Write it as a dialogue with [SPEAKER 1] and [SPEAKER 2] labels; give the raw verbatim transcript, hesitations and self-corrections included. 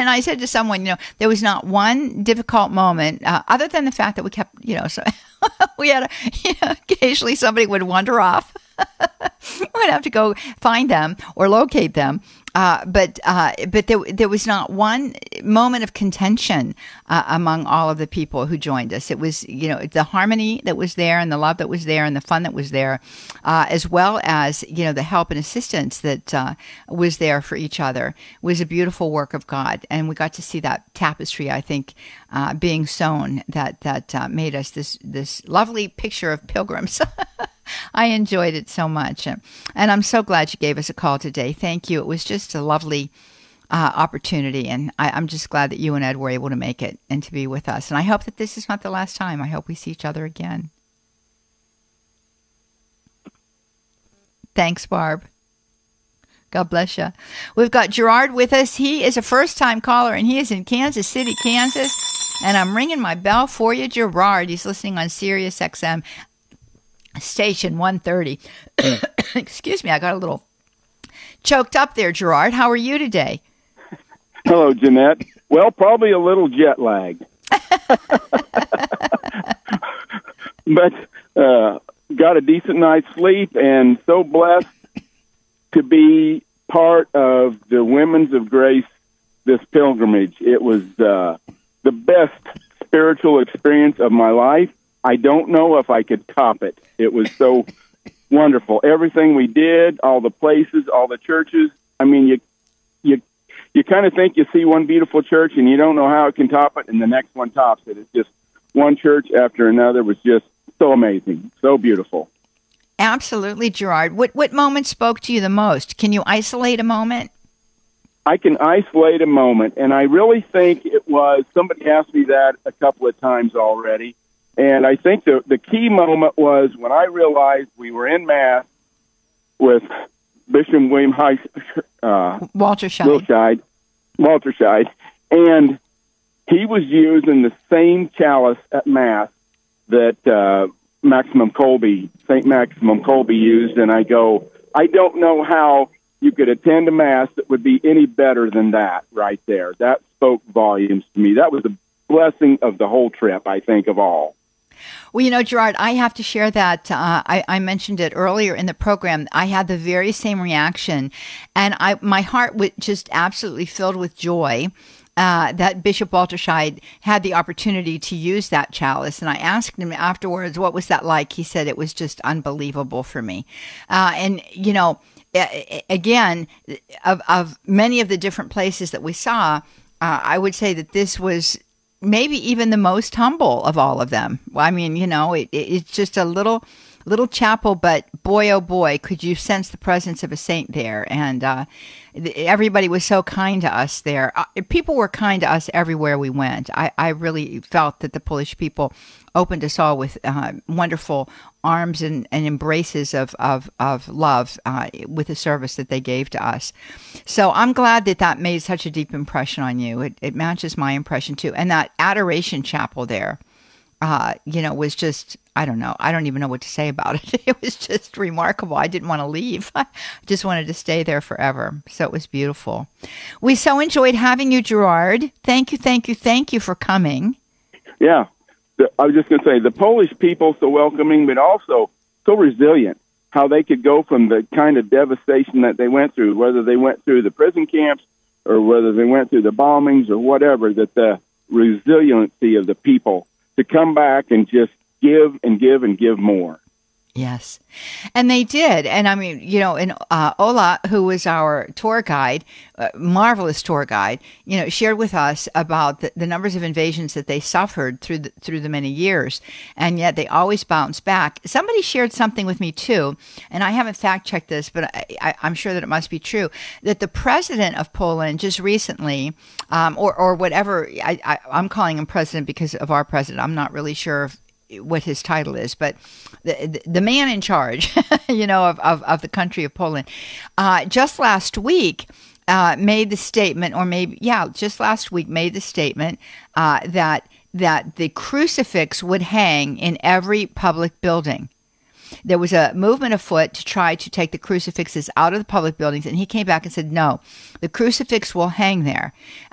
[SPEAKER 1] and I said to someone, you know, there was not one difficult moment, uh, other than the fact that we kept, you know, so we had, a, you know, occasionally somebody would wander off. We'd have to go find them or locate them. Uh, but uh, but there there was not one moment of contention uh, among all of the people who joined us. It was, you know, the harmony that was there and the love that was there and the fun that was there, uh, as well as, you know, the help and assistance that uh, was there for each other. It was a beautiful work of God. And we got to see that tapestry, I think, uh, being sewn that, that uh, made us this, this lovely picture of pilgrims. I enjoyed it so much. And I'm so glad you gave us a call today. Thank you. It was just a lovely uh, opportunity. And I, I'm just glad that you and Ed were able to make it and to be with us. And I hope that this is not the last time. I hope we see each other again. Thanks, Barb. God bless you. We've got Gerard with us. He is a first-time caller, and he is in Kansas City, Kansas. And I'm ringing my bell for you, Gerard. He's listening on Sirius X M. Station one thirty. Excuse me, I got a little choked up there, Gerard. How are you today?
[SPEAKER 2] Hello, Jeanette. Well, probably a little jet lagged. But uh, got a decent night's sleep and so blessed to be part of the Women's of Grace, this pilgrimage. It was uh, the best spiritual experience of my life. I don't know if I could top it. It was so wonderful. Everything we did, all the places, all the churches. I mean, you you you kind of think you see one beautiful church and you don't know how it can top it, and the next one tops it. It's just one church after another was just so amazing, so beautiful.
[SPEAKER 1] Absolutely, Gerard. What what moment spoke to you the most? Can you isolate a moment?
[SPEAKER 2] I can isolate a moment, and I really think it was, somebody asked me that a couple of times already. And I think the the key moment was when I realized we were in Mass with Bishop William Heis, uh,
[SPEAKER 1] Walter Scheid.
[SPEAKER 2] Wilshide, Walter Scheid, and he was using the same chalice at Mass that uh, Maximum Kolbe, Saint Maximum Kolbe used. And I go, I don't know how you could attend a Mass that would be any better than that right there. That spoke volumes to me. That was the blessing of the whole trip, I think, of all.
[SPEAKER 1] Well, you know, Gerard, I have to share that. Uh, I, I mentioned it earlier in the program. I had the very same reaction, and I my heart was just absolutely filled with joy uh, that Bishop Walter Scheid had the opportunity to use that chalice. And I asked him afterwards, what was that like? He said it was just unbelievable for me. Uh, and, you know, again, of, of many of the different places that we saw, uh, I would say that this was maybe even the most humble of all of them. I mean, you know, it, it, it's just a little little chapel, but boy, oh boy, could you sense the presence of a saint there. And uh, everybody was so kind to us there. Uh, people were kind to us everywhere we went. I, I really felt that the Polish people opened us all with uh, wonderful arms and, and embraces of, of, of love uh, with the service that they gave to us. So I'm glad that that made such a deep impression on you. It, it matches my impression too. And that adoration chapel there, uh, you know, was just, I don't know. I don't even know what to say about it. It was just remarkable. I didn't want to leave. I just wanted to stay there forever. So it was beautiful. We so enjoyed having you, Gerard. Thank you, thank you, thank you for coming.
[SPEAKER 2] Yeah. The, I was just going to say, the Polish people so welcoming, but also so resilient, how they could go from the kind of devastation that they went through, whether they went through the prison camps or whether they went through the bombings or whatever, that the resiliency of the people to come back and just give and give and give more.
[SPEAKER 1] Yes. And they did. And I mean, you know, and uh, Ola, who was our tour guide, uh, marvelous tour guide, you know, shared with us about the, the numbers of invasions that they suffered through the, through the many years. And yet they always bounced back. Somebody shared something with me too, and I haven't fact checked this, but I, I, I'm sure that it must be true, that the president of Poland just recently, um, or, or whatever, I, I, I'm calling him president because of our president. I'm not really sure if what his title is, but the the man in charge, you know, of, of, of the country of Poland, uh, just last week uh, made the statement, or maybe, yeah, just last week made the statement uh, that that the crucifix would hang in every public building. There was a movement afoot to try to take the crucifixes out of the public buildings, and he came back and said, no, the crucifix will hang there.